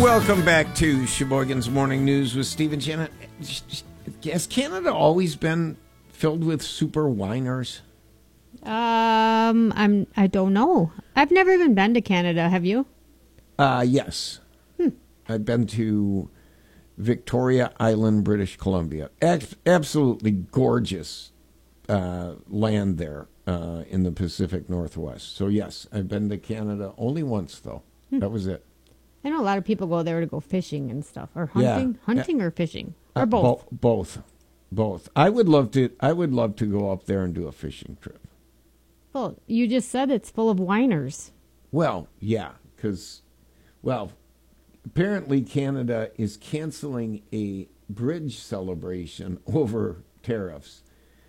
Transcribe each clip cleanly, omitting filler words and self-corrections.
Welcome back to Sheboygan's Morning News with Steve and Janet. Has Canada always been filled with super whiners? I don't know. I've never even been to Canada. Have you? Yes. I've been to Victoria Island, British Columbia. Absolutely gorgeous land there in the Pacific Northwest. So yes, I've been to Canada only once though. That was it. I know a lot of people go there to go fishing and stuff, or hunting, Yeah. hunting or fishing, or both. Both. I would love to go up there and do a fishing trip. Well, you just said it's full of whiners. Well, yeah, because, apparently Canada is canceling a bridge celebration over tariffs.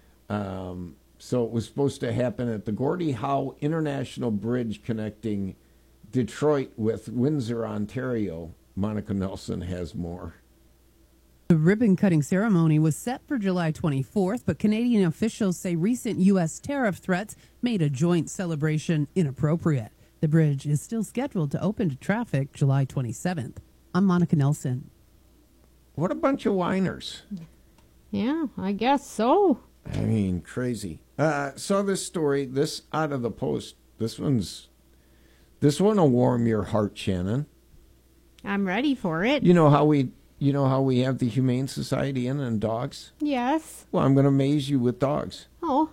So it was supposed to happen at the Gordie Howe International Bridge connecting Detroit with Windsor, Ontario. Monica Nelson has more. The ribbon-cutting ceremony was set for July 24th, but Canadian officials say recent U.S. tariff threats made a joint celebration inappropriate. The bridge is still scheduled to open to traffic July 27th. I'm Monica Nelson. What a bunch of whiners. Yeah, I guess so. I mean, crazy. Saw this story, this out of the Post. This one will warm your heart, Shannon. I'm ready for it. You know how we have the Humane Society in and dogs? Yes. Well, I'm going to amaze you with dogs. Oh.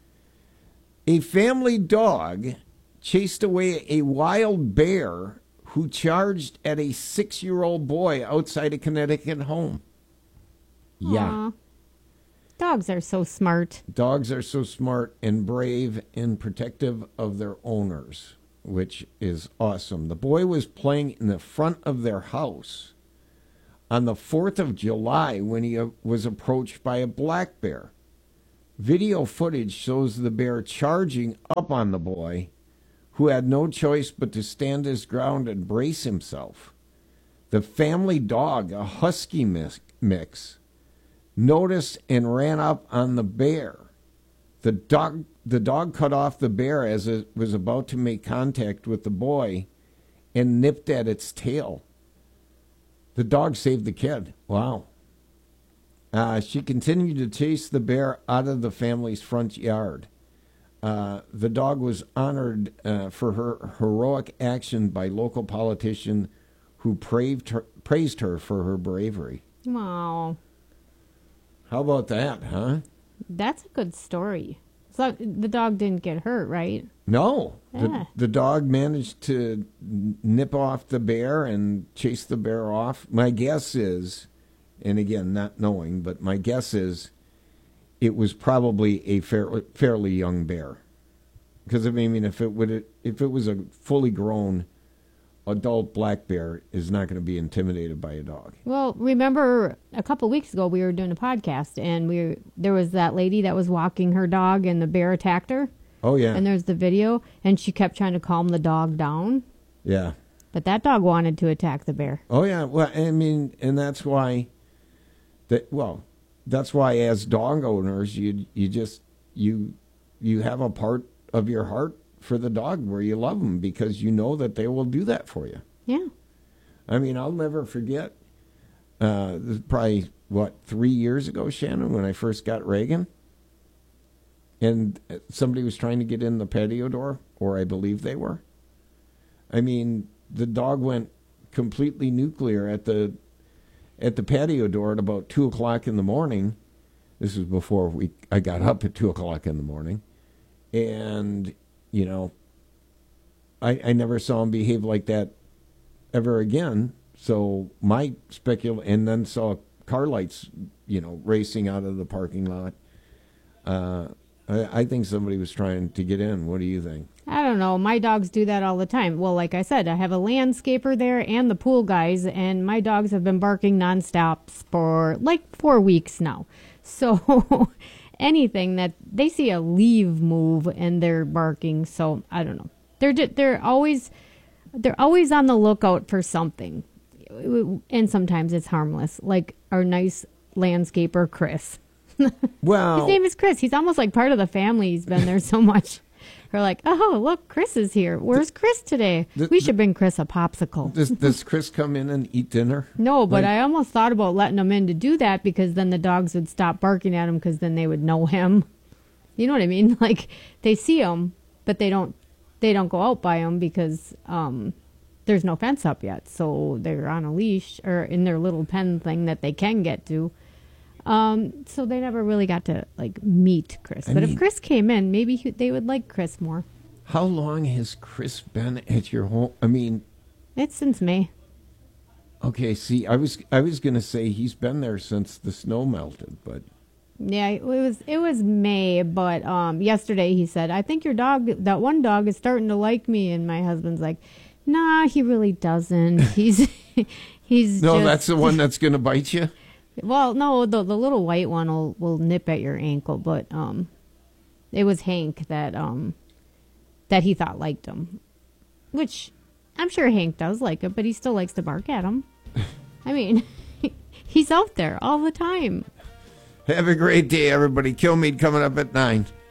A family dog chased away a wild bear who charged at a 6-year-old boy outside a Connecticut home. Yeah. Aw. Dogs are so smart. Dogs are so smart and brave and protective of their owners, which is awesome. The boy was playing in the front of their house on the 4th of July when he was approached by a black bear. Video footage shows the bear charging up on the boy, who had no choice but to stand his ground and brace himself. The family dog, a husky mix, noticed and ran up on the bear. The dog cut off the bear as it was about to make contact with the boy and nipped at its tail. The dog saved the kid. Wow. She continued to chase the bear out of the family's front yard. The dog was honored for her heroic action by local politicians who praised her for her bravery. Wow. How about that, huh? That's a good story. So the dog didn't get hurt, right? No. Yeah. The dog managed to nip off the bear and chase the bear off. My guess is, and again, not knowing, but my guess is it was probably a fairly young bear. Because, I mean, if it was a fully grown adult black bear, is not going to be intimidated by a dog. Well, remember a couple weeks ago we were doing a podcast and there was that lady that was walking her dog and the bear attacked her. Oh, yeah. And there's the video and she kept trying to calm the dog down. Yeah. But that dog wanted to attack the bear. Oh, yeah. Well, I mean, and that's why as dog owners, you have a part of your heart for the dog where you love them because you know that they will do that for you. Yeah. I mean, I'll never forget, this is probably, 3 years ago, Shannon, when I first got Reagan, and somebody was trying to get in the patio door, or I believe they were. I mean, the dog went completely nuclear at the patio door at about 2 o'clock in the morning. This was before I got up at 2 o'clock in the morning. And, you know, I never saw him behave like that ever again. So and then saw car lights, racing out of the parking lot. I think somebody was trying to get in. What do you think? I don't know. My dogs do that all the time. Well, like I said, I have a landscaper there and the pool guys, and my dogs have been barking nonstop for like 4 weeks now. So anything that they see a leaf move and they're barking. So I don't know. They're always on the lookout for something, and sometimes it's harmless. Like our nice landscaper, Chris. Well, his name is Chris. He's almost like part of the family. He's been there so much. We're like, oh, look, Chris is here. Where's Chris today? We should bring Chris a popsicle. Does Chris come in and eat dinner? No, but Like- I almost thought about letting him in to do that because then the dogs would stop barking at him because then they would know him. You know what I mean? Like they see him, but they don't go out by him because there's no fence up yet. So they're on a leash or in their little pen thing that they can get to. So they never really got to like meet Chris. But if Chris came in, maybe they would like Chris more. How long has Chris been at your home? I mean, It's since May. okay. See, I was going to say he's been there since the snow melted, but Yeah, it was May, but yesterday he said, I think your dog, that one dog is starting to like me. And my husband's like, nah, he really doesn't. He's no, just, that's the one that's going to bite you. well, no, the little white one will nip at your ankle, but it was Hank that he thought liked him, which I'm sure Hank does like it, but he still likes to bark at him. I mean, he's out there all the time. Have a great day, everybody. Kill Meat coming up at 9.